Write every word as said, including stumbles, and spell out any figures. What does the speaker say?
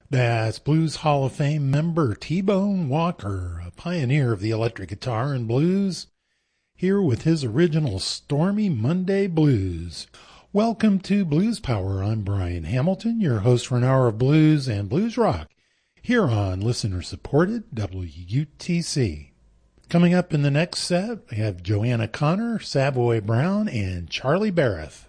That's Blues Hall of Fame member T-Bone Walker, a pioneer of the electric guitar and blues, here with his original Stormy Monday Blues. Welcome to Blues Power. I'm Brian Hamilton, your host for an hour of blues and blues rock, here on listener-supported W U T C. Coming up in the next set, we have Joanna Connor, Savoy Brown, and Charlie Barrett.